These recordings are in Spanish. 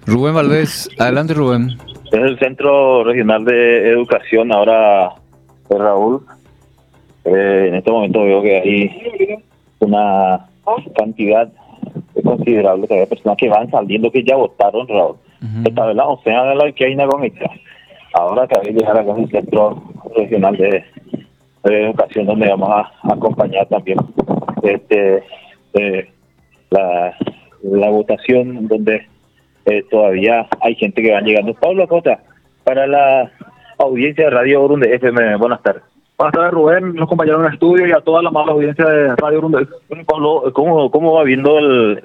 Rubén Valdés, adelante Rubén. Es el Centro Regional de Educación ahora, Raúl. En este momento veo que hay una cantidad considerable de personas que van saliendo, que ya votaron, Raúl. Esta vez la ocena de la que hay una comisión. Ahora acabé de llegar acá en el Centro Regional de Educación, donde vamos a acompañar también este la votación, donde todavía hay gente que va llegando. Pablo Acosta, para la audiencia de Radio Urunde FM, buenas tardes. Buenas tardes, Rubén, los compañeros en el estudio y a toda la amable audiencia de Radio Urunde. Bueno, Pablo, ¿cómo va viendo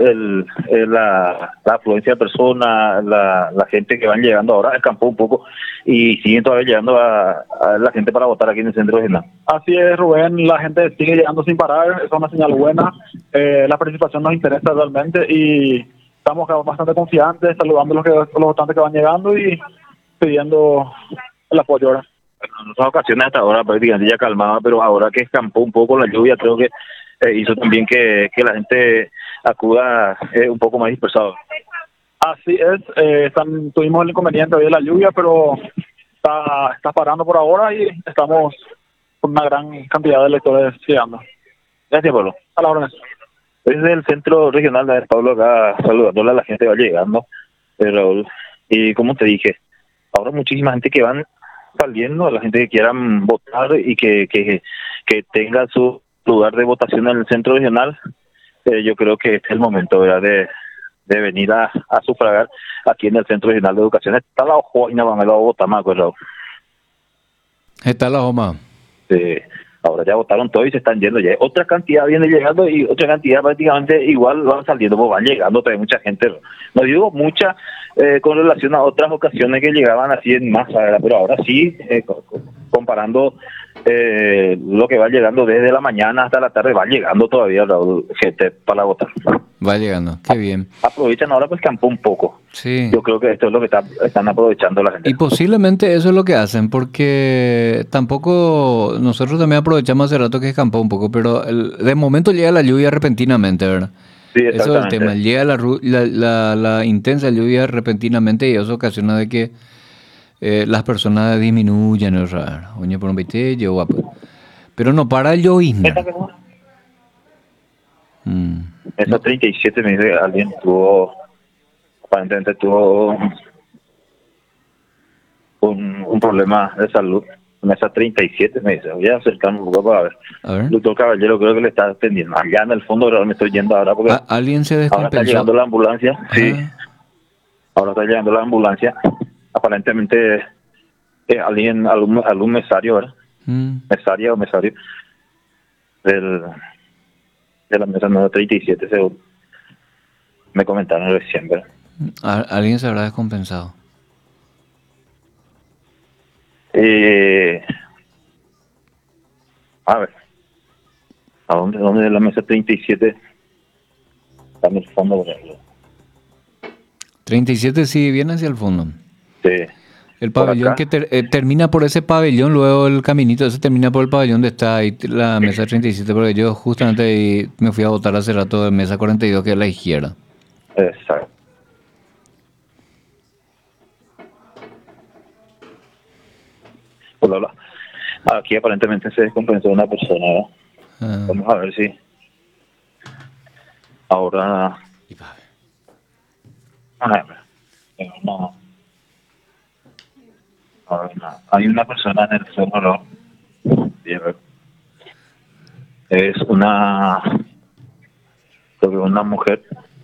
la afluencia de personas, la gente que van llegando ahora al campo un poco y siguen todavía llegando a la gente para votar aquí en el centro regional? Así es, Rubén, la gente sigue llegando sin parar, es una señal buena, la participación nos interesa realmente y estamos bastante confiantes, saludando a los votantes que van llegando y pidiendo el apoyo ahora. Bueno, en otras ocasiones hasta ahora prácticamente ya calmaba, pero ahora que escampó un poco la lluvia, creo que hizo también que la gente acuda un poco más dispersado. Así es, tuvimos el inconveniente hoy de la lluvia, pero está parando por ahora y estamos con una gran cantidad de electores llegando. Gracias, Pablo. A la orden. Desde el centro regional de Pablo acá saludándole a la gente que va llegando, Raúl. Y como te dije, ahora muchísima gente que van saliendo, la gente que quieran votar y que tenga su lugar de votación en el centro regional. Yo creo que este es el momento, ¿verdad?, de venir a sufragar aquí en el Centro Regional de Educación. Está la ojo y no van a votar más, Raúl. Está la Oma. Ahora ya votaron todos y se están yendo. Ya otra cantidad viene llegando y otra cantidad prácticamente igual van saliendo, pues van llegando todavía mucha gente. No digo mucha con relación a otras ocasiones que llegaban así en masa, ¿verdad? Pero ahora sí, comparando lo que va llegando desde la mañana hasta la tarde, va llegando todavía gente para votar. Va llegando, qué bien. Aprovechan ahora pues campo un poco. Sí. Yo creo que esto es lo que están aprovechando la gente. Y posiblemente eso es lo que hacen, porque tampoco nosotros también aprovechamos hace rato que escampó un poco, pero de momento llega la lluvia repentinamente, ¿verdad? Sí, eso es el tema, llega la intensa lluvia repentinamente y eso ocasiona de que las personas disminuyan, oye, por un viste, pero no para el llovizna. Esa 37 me dice alguien aparentemente tuvo un problema de salud. En esa 37 me dice, voy a acercarme un poco para ver. El doctor Caballero creo que le está atendiendo. Allá en el fondo me estoy yendo ahora porque alguien se descompensó. Ahora está llegando la ambulancia. Sí. Ahora está llegando la ambulancia. Aparentemente algún mesario, ¿verdad? Mesaria o mesario de la mesa número 37, según me comentaron recién, ¿verdad? Alguien se habrá descompensado. A ver, ¿a dónde es la mesa 37? Está en el fondo, por ejemplo. 37 sí, viene hacia el fondo. Sí. El pabellón que termina por ese pabellón, luego el caminito ese termina por el pabellón donde está ahí la mesa 37, porque yo justamente ahí me fui a votar hace rato de mesa 42, que es la izquierda. Exacto. Hola. Aquí aparentemente se descompensó una persona, ¿verdad? Vamos a ver si ahora no. Hay una persona en el centro, es creo que una mujer.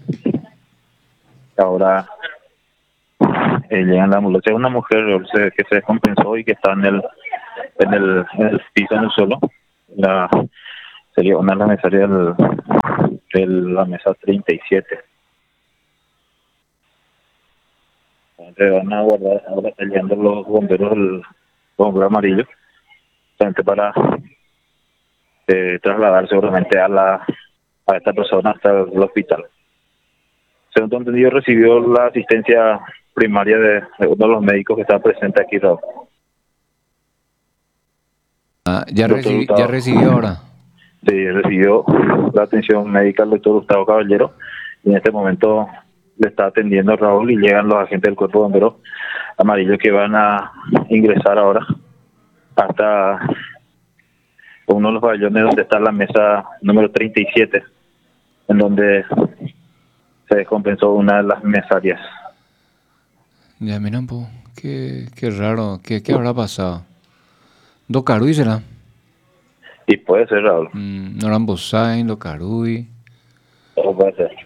Ahora llega en la ambulancia, es una mujer que se descompensó y que está en el piso, en el suelo. Sería una de las mesarias de la mesa 37. Van a guardar, ahora están llegando los bomberos amarillos, para trasladar seguramente a esta persona hasta el hospital. Según tengo entendido, recibió la asistencia primaria de uno de los médicos que está presente aquí, Raúl. ¿Ya recibió ahora? Sí, recibió la atención médica del doctor Gustavo Caballero y en este momento le está atendiendo Raúl y llegan los agentes del Cuerpo de Bomberos Amarillo que van a ingresar ahora hasta uno de los pabellones donde está la mesa número 37, en donde se descompensó una de las mesarias. Ya, mira un poco. Qué raro. ¿Qué habrá pasado? ¿Do Carui será? Y puede ser, Raúl. Noran Bosain, Do Carui. Todo puede ser.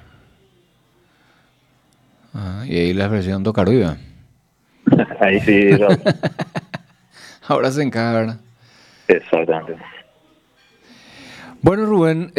Y ahí la expresión Do Carui, ¿verdad? Ahí sí, Raúl. Ahora se encaja, ¿verdad? Exactamente. Bueno, Rubén,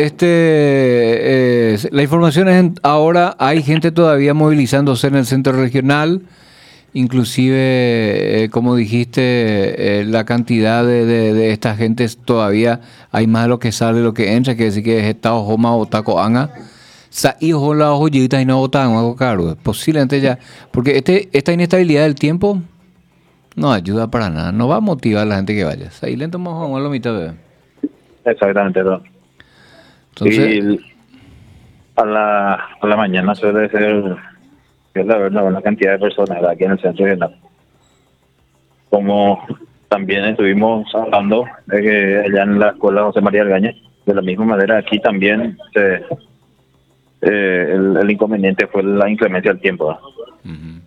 la información es ahora hay gente todavía movilizándose en el centro regional, inclusive, como dijiste, la cantidad de esta gente todavía hay más de lo que sale, lo que entra, que decir que es estado Joma o Taco Anga, y la joyitas y no votan algo caro, posiblemente ya, porque esta inestabilidad del tiempo no ayuda para nada, no va a motivar a la gente que vaya. Ahí lento vamos a la mitad, bebé. Exactamente, ¿no? Entonces, y a la mañana suele ser una buena cantidad de personas aquí en el centro regional. Como también estuvimos hablando de que allá en la escuela José María Algañez, de la misma manera aquí también el inconveniente fue la inclemencia del tiempo, ¿no? Uh-huh.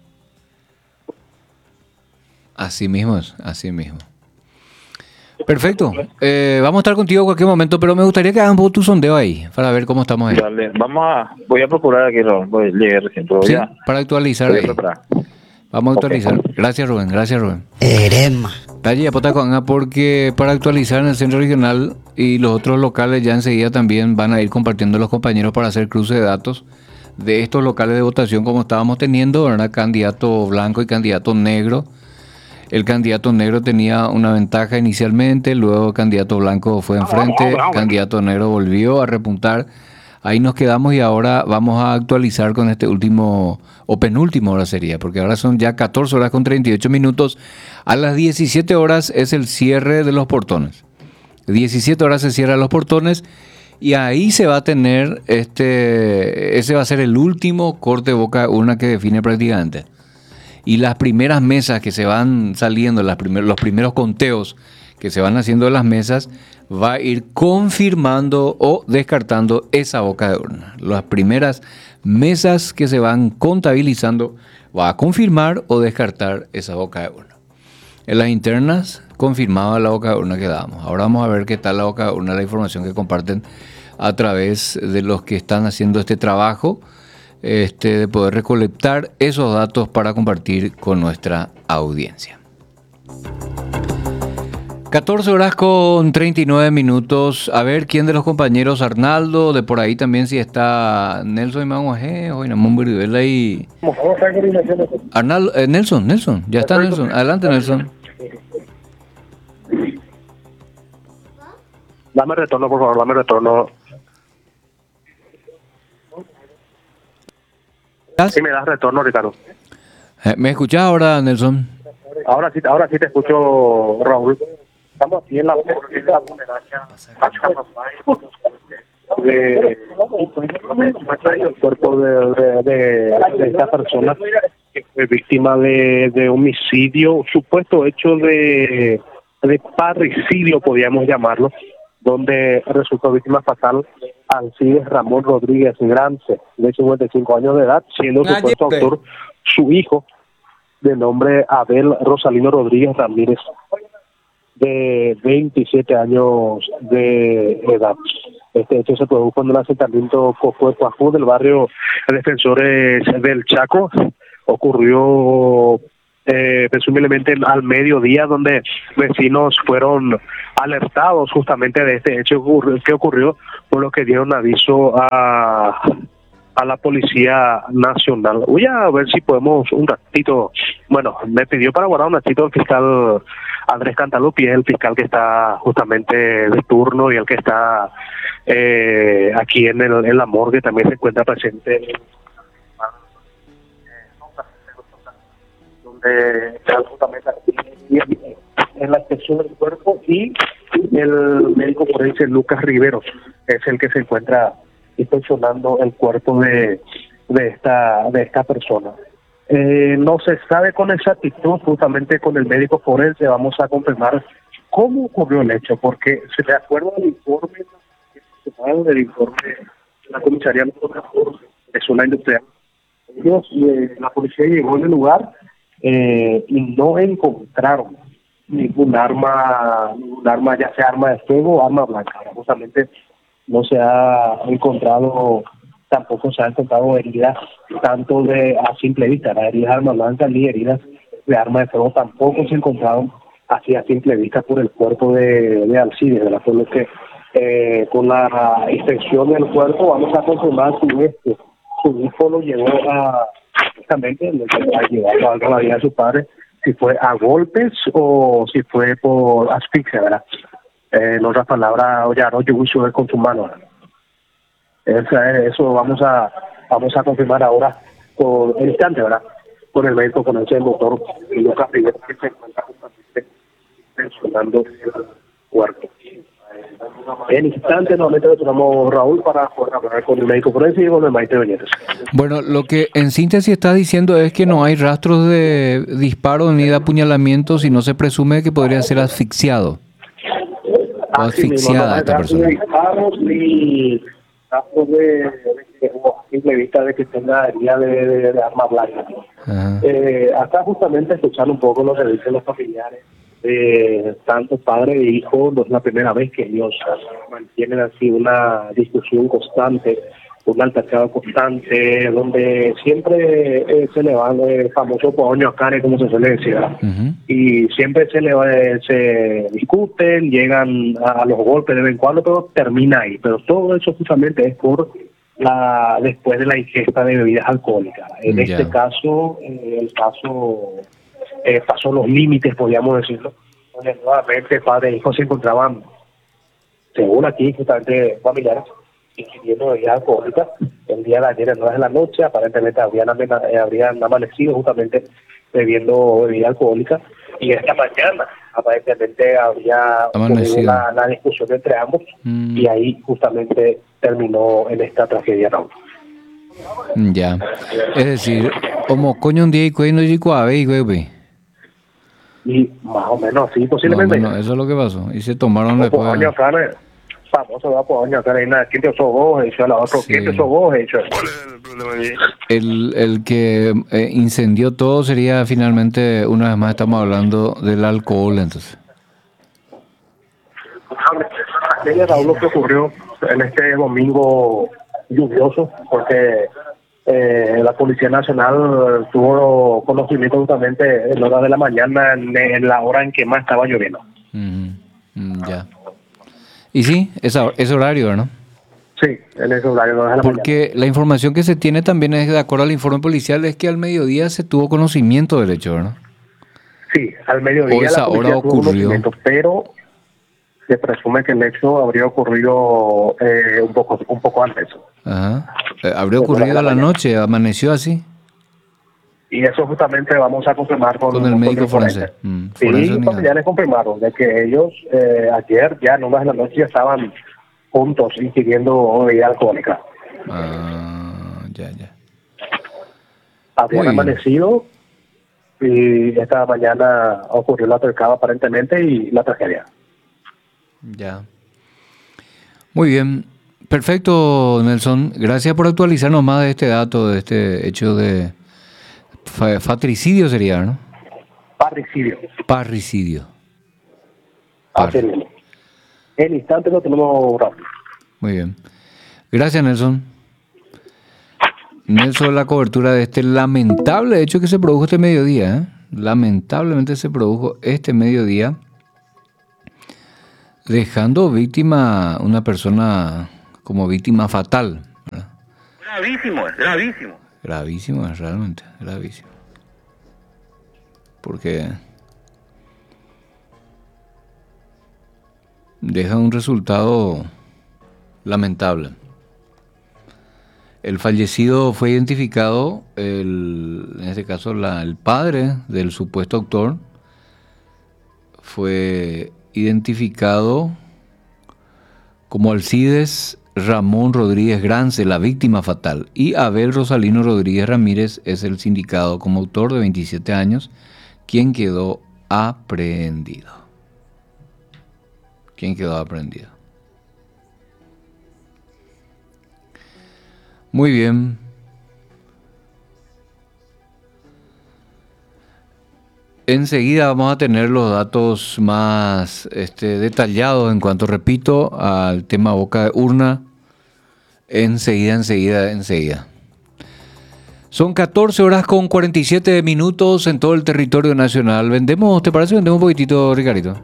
Así mismo es, así mismo. Perfecto. Vamos a estar contigo en cualquier momento, pero me gustaría que hagan un poco tu sondeo ahí, para ver cómo estamos ahí. Dale, voy a procurar aquí, llegué recién. Sí, para actualizar ahí. Vamos a actualizar. Okay. Gracias, Rubén. Erema. Talle Apotacoanga, porque para actualizar en el centro regional y los otros locales ya enseguida también van a ir compartiendo los compañeros para hacer cruce de datos de estos locales de votación como estábamos teniendo, ¿verdad? Candidato blanco y candidato negro. El candidato negro tenía una ventaja inicialmente, luego el candidato blanco fue enfrente, candidato negro volvió a repuntar. Ahí nos quedamos y ahora vamos a actualizar con este último, o penúltimo hora sería, porque ahora son ya 14 horas con 38 minutos. A las 17 horas es el cierre de los portones. 17 horas se cierran los portones y ahí se va a tener, ese va a ser el último corte de boca de urna que define prácticamente. Y las primeras mesas que se van saliendo, los primeros conteos que se van haciendo de las mesas, va a ir confirmando o descartando esa boca de urna. Las primeras mesas que se van contabilizando va a confirmar o descartar esa boca de urna. En las internas confirmaba la boca de urna que dábamos. Ahora vamos a ver qué tal la boca de urna, la información que comparten a través de los que están haciendo este trabajo, de poder recolectar esos datos para compartir con nuestra audiencia. 14 horas con 39 minutos. A ver quién de los compañeros, Arnaldo, de por ahí también si está Nelson y Maguaje, o Inamón Viribela y... Arnaldo, Nelson, ya está Nelson. Adelante, Nelson. Dame retorno, por favor, dame retorno. Sí, me das retorno, Ricardo. ¿Me escuchás ahora, Nelson? Ahora sí te escucho, Raúl. Estamos aquí en la el cuerpo de esta persona que fue víctima de homicidio, supuesto hecho de parricidio, podríamos llamarlo, donde resultó víctima fatal Alcides Ramón Rodríguez Grance, de 55 años de edad, siendo supuesto autor su hijo, de nombre Abel Rosalino Rodríguez Ramírez, de 27 años de edad. Este hecho se produjo en el asentamiento Cojuecuajú del barrio Defensores del Chaco. Ocurrió presumiblemente al mediodía, donde vecinos fueron alertados justamente de este hecho que ocurrió, por lo que dieron aviso a la Policía Nacional. Voy a ver si podemos un ratito, bueno, me pidió para guardar un ratito el fiscal Andrés Cantalupi, es el fiscal que está justamente de turno y el que está aquí en la morgue, también se encuentra presente donde justamente en la inspección del cuerpo, y el médico forense Lucas Rivero es el que se encuentra inspeccionando el cuerpo de de esta persona. No se sabe con exactitud, justamente con el médico forense vamos a confirmar cómo ocurrió el hecho, porque se me acuerda del informe de la comisaría de zona industrial. Ellos, la policía llegó en el lugar y no encontraron ningún arma, ya sea arma de fuego o arma blanca. Justamente no se ha encontrado, tampoco se ha encontrado heridas tanto a simple vista, las heridas de arma blanca ni heridas de arma de fuego tampoco se encontraron así a simple vista por el cuerpo de Alcides, ¿verdad? Por lo que con la inspección del cuerpo vamos a confirmar si su hijo lo llevó justamente a llevarlo a la vida de su padre, si fue a golpes o si fue por asfixia, ¿verdad? En otras palabras, ya no yo con su mano, ¿verdad? Eso vamos a confirmar ahora por el instante, ¿verdad? Con el médico, con el doctor Lucas Rivera, que se encuentra justamente mencionando el cuerpo. En instante nuevamente retornamos, Raúl, para poder hablar con el médico forense y con el maestro Benítez. Bueno, lo que en síntesis estás diciendo es que no hay rastros de disparo ni de apuñalamientos y no se presume que podría ser asfixiado o asfixiada esta persona. No hay disparos ni rastros de simple vista de que tenga herida de arma blanca. Acá justamente escuchando un poco lo que dicen los familiares, tanto padre e hijo, no es la primera vez que ellos mantienen así una discusión constante, un altercado constante, donde siempre se le va el famoso poño a care, como se suele decir, y siempre se discuten, llegan a los golpes de vez en cuando, pero termina ahí. Pero todo eso justamente es por después de la ingesta de bebidas alcohólicas. En este caso, el caso pasó los límites, podríamos decirlo, donde nuevamente padre e hijo se encontraban, según aquí, justamente familiares, ingiriendo bebidas alcohólicas. El día de ayer, en horas de la noche, aparentemente habrían amanecido justamente bebiendo bebida alcohólica, y esta mañana aparentemente había la discusión entre ambos, y ahí justamente terminó en esta tragedia, Raúl. Ya, es decir, como coño un día y cuando y más o menos así posiblemente. No, eso es lo que pasó. Y se tomaron después. Famoso va por año acá, ¿quién te usó vos? Eso la otro, ¿quién te usó vos? Eso. El que incendió todo sería finalmente, una vez más estamos hablando del alcohol, entonces. Raúl, lo que ocurrió en este domingo lluvioso, porque la Policía Nacional tuvo conocimiento justamente en horas de la mañana, en la hora en que más estaba lloviendo. Ya. Y sí, ese horario, ¿no? Sí, en ese horario, no es la porque mañana. La información que se tiene también es, de acuerdo al informe policial, es que al mediodía se tuvo conocimiento del hecho, ¿no? Sí, al mediodía o esa hora ocurrió. Pero se presume que el hecho habría ocurrido un poco antes. Ajá. Habría ocurrido a la noche, amaneció así. Y eso justamente vamos a confirmar con el médico forense. Sí, los familiares confirmaron de que ellos ayer, ya nomás en la noche, ya estaban juntos ingiriendo bebida alcohólica. Ya. Habían amanecido y esta mañana ocurrió la altercado aparentemente y la tragedia. Ya. Muy bien. Perfecto, Nelson. Gracias por actualizarnos más de este dato, de este hecho de fatricidio sería, ¿no? Parricidio. En instante lo tenemos rápido. Muy bien. Gracias, Nelson. Nelson, la cobertura de este lamentable hecho que se produjo este mediodía, ¿eh? Lamentablemente se produjo este mediodía, dejando víctima una persona como víctima fatal, ¿verdad? Gravísimo. Gravísimo, realmente, gravísimo. Porque deja un resultado lamentable. El fallecido fue identificado, en este caso el padre del supuesto autor, fue identificado como Alcides Ramón Rodríguez Grance, la víctima fatal, y Abel Rosalino Rodríguez Ramírez es el sindicado como autor de 27 años, quien quedó aprehendido. Muy bien. Enseguida vamos a tener los datos más detallados en cuanto, repito, al tema boca de urna. Enseguida. Son 14 horas con 47 minutos en todo el territorio nacional. ¿Te parece? Vendemos un poquitito, Ricardito.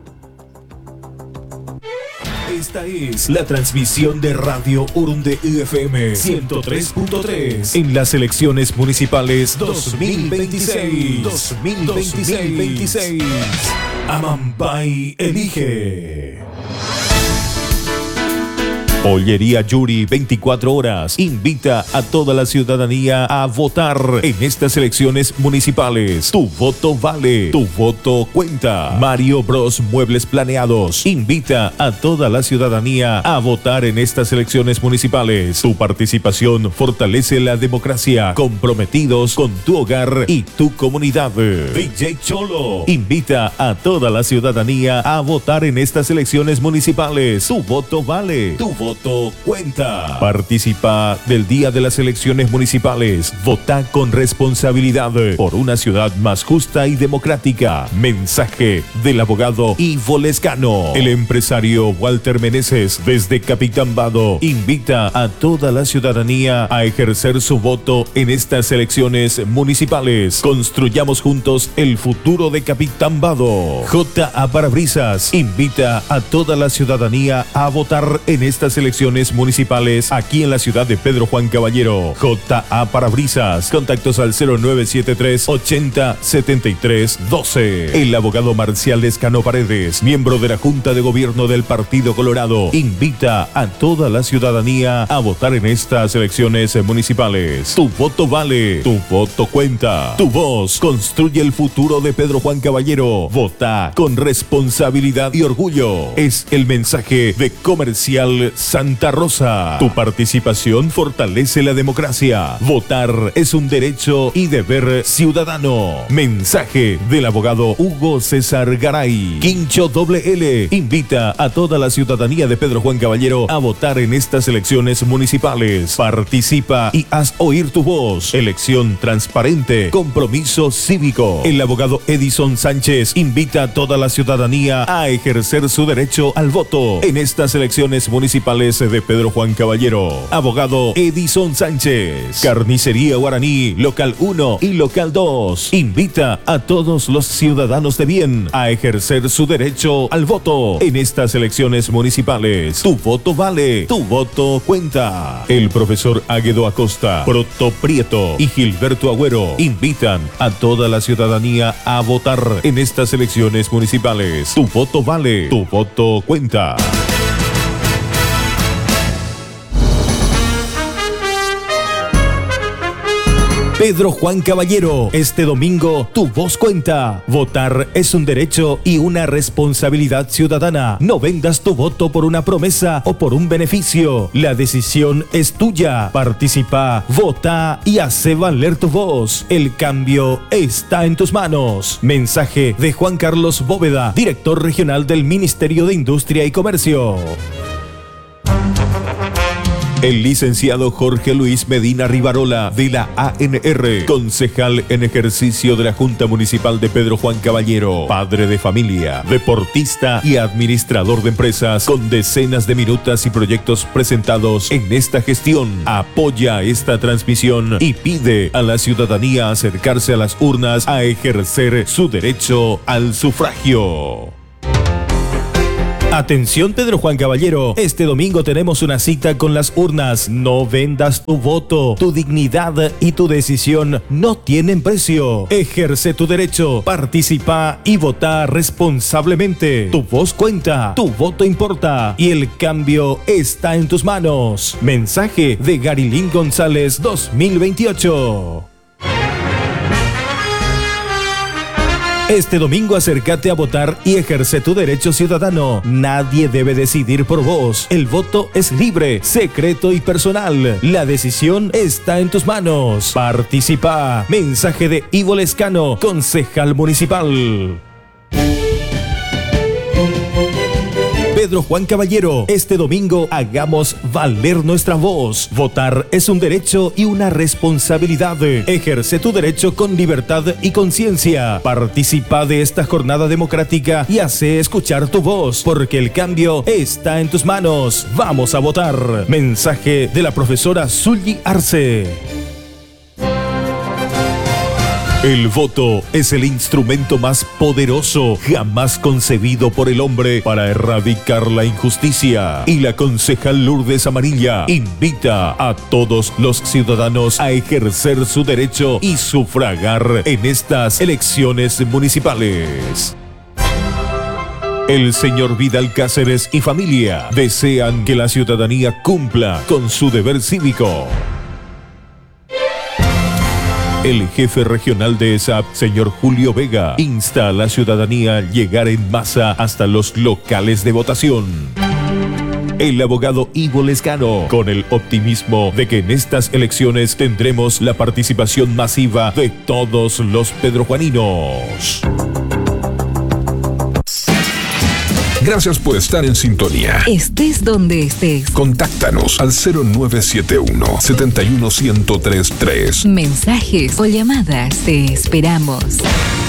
Esta es la transmisión de Radio Urunde FM 103.3 en las elecciones municipales 2026. Amambay elige. Pollería Yuri 24 horas invita a toda la ciudadanía a votar en estas elecciones municipales. Tu voto vale, tu voto cuenta. Mario Bros Muebles Planeados invita a toda la ciudadanía a votar en estas elecciones municipales. Tu participación fortalece la democracia. Comprometidos con tu hogar y tu comunidad. DJ Cholo invita a toda la ciudadanía a votar en estas elecciones municipales. Tu voto vale, tu voto cuenta. Participa del día de las elecciones municipales. Vota con responsabilidad por una ciudad más justa y democrática. Mensaje del abogado Ivo Lescano. El empresario Walter Meneses desde Capitán Vado invita a toda la ciudadanía a ejercer su voto en estas elecciones municipales. Construyamos juntos el futuro de Capitán Vado. J.A. Parabrisas invita a toda la ciudadanía a votar en estas elecciones municipales aquí en la ciudad de Pedro Juan Caballero. J.A. Parabrisas. Contactos al 0973 80 73 12. El abogado Marcial Lescano Paredes, miembro de la Junta de Gobierno del Partido Colorado, invita a toda la ciudadanía a votar en estas elecciones municipales. Tu voto vale, tu voto cuenta. Tu voz construye el futuro de Pedro Juan Caballero. Vota con responsabilidad y orgullo. Es el mensaje de Comercial Santa Rosa. Tu participación fortalece la democracia. Votar es un derecho y deber ciudadano. Mensaje del abogado Hugo César Garay. Quincho WL invita a toda la ciudadanía de Pedro Juan Caballero a votar en estas elecciones municipales. Participa y haz oír tu voz. Elección transparente. Compromiso cívico. El abogado Edison Sánchez invita a toda la ciudadanía a ejercer su derecho al voto en estas elecciones municipales de Pedro Juan Caballero. Abogado Edison Sánchez. Carnicería Guaraní, local 1 y local 2. Invita a todos los ciudadanos de bien a ejercer su derecho al voto en estas elecciones municipales. Tu voto vale, tu voto cuenta. El profesor Águedo Acosta, Proto Prieto y Gilberto Agüero invitan a toda la ciudadanía a votar en estas elecciones municipales. Tu voto vale, tu voto cuenta. Pedro Juan Caballero, este domingo tu voz cuenta. Votar es un derecho y una responsabilidad ciudadana. No vendas tu voto por una promesa o por un beneficio. La decisión es tuya. Participa, vota y hace valer tu voz. El cambio está en tus manos. Mensaje de Juan Carlos Bóveda, director regional del Ministerio de Industria y Comercio. El licenciado Jorge Luis Medina Rivarola, de la ANR, concejal en ejercicio de la Junta Municipal de Pedro Juan Caballero, padre de familia, deportista y administrador de empresas, con decenas de minutas y proyectos presentados en esta gestión, apoya esta transmisión y pide a la ciudadanía acercarse a las urnas a ejercer su derecho al sufragio. Atención Pedro Juan Caballero, este domingo tenemos una cita con las urnas. No vendas tu voto, tu dignidad y tu decisión no tienen precio. Ejerce tu derecho, participa y vota responsablemente. Tu voz cuenta, tu voto importa y el cambio está en tus manos. Mensaje de Garilín González 2028. Este domingo acércate a votar y ejerce tu derecho ciudadano. Nadie debe decidir por vos. El voto es libre, secreto y personal. La decisión está en tus manos. Participa. Mensaje de Ivo Lescano, concejal municipal. Pedro Juan Caballero, este domingo hagamos valer nuestra voz. Votar es un derecho y una responsabilidad. Ejerce tu derecho con libertad y conciencia. Participa de esta jornada democrática y hace escuchar tu voz, porque el cambio está en tus manos. Vamos a votar. Mensaje de la profesora Zully Arce. El voto es el instrumento más poderoso jamás concebido por el hombre para erradicar la injusticia. Y la concejal Lourdes Amarilla invita a todos los ciudadanos a ejercer su derecho y sufragar en estas elecciones municipales. El señor Vidal Cáceres y familia desean que la ciudadanía cumpla con su deber cívico. El jefe regional de ESAP, señor Julio Vega, insta a la ciudadanía a llegar en masa hasta los locales de votación. El abogado Ivo Lescano, con el optimismo de que en estas elecciones tendremos la participación masiva de todos los pedrojuaninos. Gracias por estar en sintonía. Estés donde estés. Contáctanos al 0971-71103. Mensajes o llamadas, te esperamos.